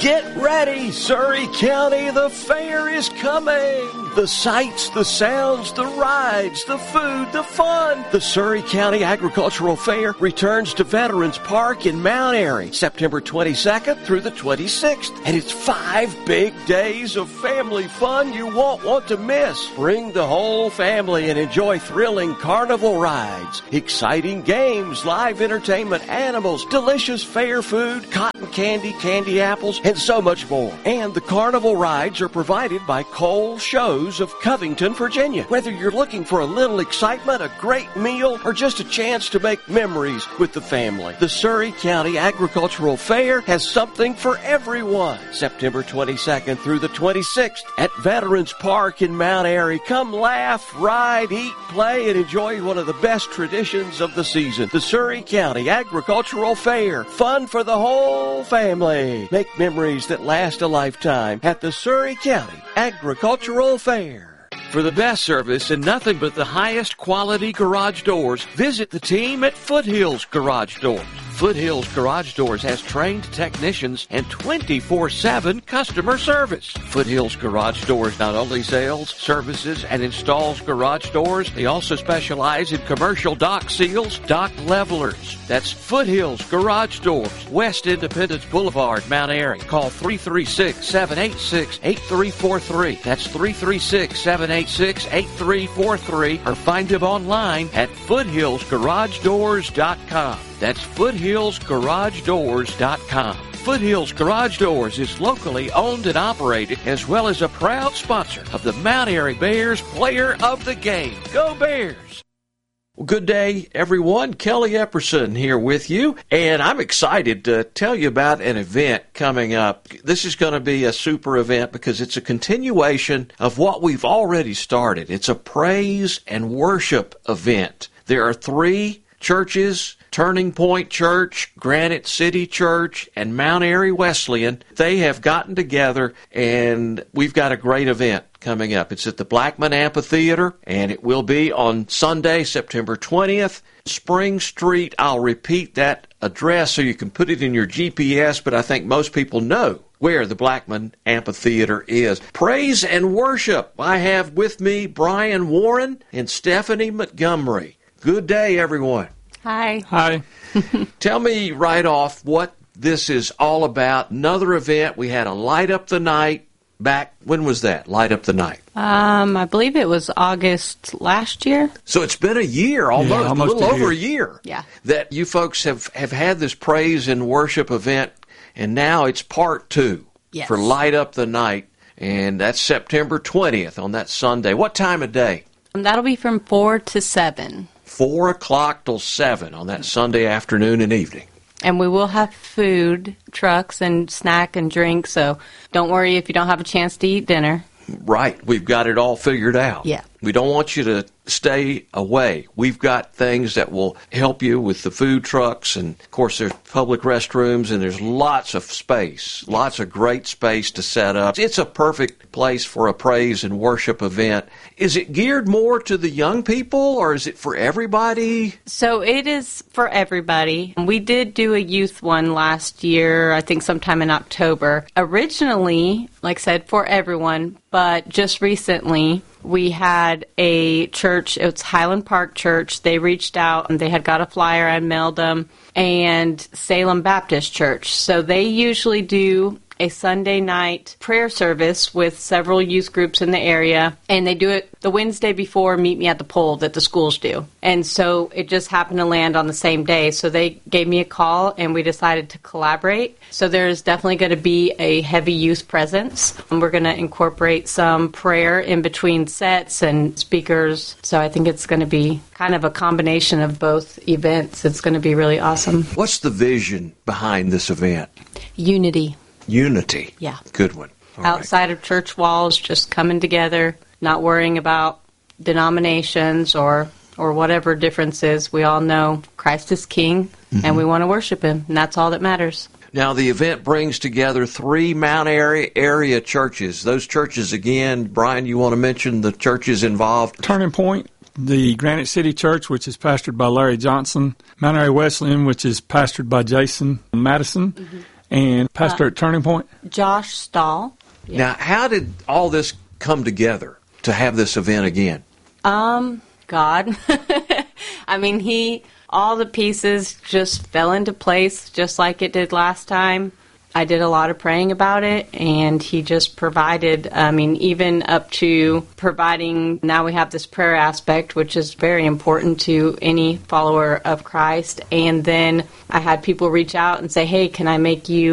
Get ready, Surry County, the fair is coming. The sights, the sounds, the rides, the food, the fun. The Surry County Agricultural Fair returns to Veterans Park in Mount Airy, September 22nd through the 26th. And it's 5 big days of family fun you won't want to miss. Bring the whole family and enjoy thrilling carnival rides, exciting games, live entertainment, animals, delicious fair food, cotton candy, candy apples, and so much more. And the carnival rides are provided by Cole Shows of Covington, Virginia. Whether you're looking for a little excitement, a great meal, or just a chance to make memories with the family, the Surry County Agricultural Fair has something for everyone. September 22nd through the 26th at Veterans Park in Mount Airy. Come laugh, ride, eat, play, and enjoy one of the best traditions of the season. The Surry County Agricultural Fair. Fun for the whole family. Make memories that last a lifetime at the Surry County Agricultural Fair. For the best service and nothing but the highest quality garage doors, visit the team at Foothills Garage Doors. Foothills Garage Doors has trained technicians and 24/7 customer service. Foothills Garage Doors not only sells, services, and installs garage doors, they also specialize in commercial dock seals, dock levelers. That's Foothills Garage Doors, West Independence Boulevard, Mount Airy. Call 336-786-8343. That's 336-786-8343, or find them online at foothillsgaragedoors.com. That's foothillsgaragedoors.com. Foothills Garage Doors is locally owned and operated, as well as a proud sponsor of the Mount Airy Bears Player of the Game. Go Bears! Well, good day, everyone. Kelly Epperson here with you, and I'm excited to tell you about an event coming up. This is going to be a super event because it's a continuation of what we've already started. It's a praise and worship event. There are 3 churches, Turning Point Church, Granite City Church, and Mount Airy Wesleyan. They have gotten together, and we've got a great event coming up. It's at the Blackman Amphitheater, and it will be on Sunday, September 20th, Spring Street. I'll repeat that address so you can put it in your GPS, but I think most people know where the Blackman Amphitheater is. Praise and worship. I have with me Brian Warren and Stephanie Montgomery. Good day, everyone. Hi. Hi. Tell me right off what this is all about. Another event. We had a Light Up the Night back. When was that? Light Up the Night. I believe it was August last year. So it's been a year, almost a little over a year. Yeah. That you folks have had this praise and worship event, and now it's part 2 for Light Up the Night, and that's September 20th on that Sunday. What time of day? That'll be from 4 to 7. 4 o'clock till 7 on that Sunday afternoon and evening. And we will have food trucks and snack and drink, so don't worry if you don't have a chance to eat dinner. Right. We've got it all figured out. Yeah. We don't want you to stay away. We've got things that will help you with the food trucks, and of course there's public restrooms, and there's lots of space, lots of great space to set up. It's a perfect place for a praise and worship event. Is it geared more to the young people, or is it for everybody? So it is for everybody. We did do a youth one last year, I think sometime in October. Originally, like I said, for everyone, but just recently we had a church, it's Highland Park Church. They reached out and they had got a flyer, I mailed them, and Salem Baptist Church. So they usually do a Sunday night prayer service with several youth groups in the area, and they do it the Wednesday before Meet Me at the Pole that the schools do. And so it just happened to land on the same day. So they gave me a call, and we decided to collaborate. So there's definitely going to be a heavy youth presence. And we're going to incorporate some prayer in between sets and speakers. So I think it's going to be kind of a combination of both events. It's going to be really awesome. What's the vision behind this event? Unity. Unity. Yeah. Good one. All outside of church walls, just coming together, not worrying about denominations or whatever differences. We all know Christ is King, and we want to worship Him, and that's all that matters. Now, the event brings together 3 Mount Airy area churches. Those churches, again, Brian, you want to mention the churches involved? Turning Point, the Granite City Church, which is pastored by Larry Johnson, Mount Airy Wesleyan, which is pastored by Jason Madison, and pastor at Turning Point. Josh Stahl. Now, how did all this come together to have this event again? God. I mean, all the pieces just fell into place just like it did last time. I did a lot of praying about it, and he just provided, even up to providing, now we have this prayer aspect, which is very important to any follower of Christ. And then I had people reach out and say, hey, can I make you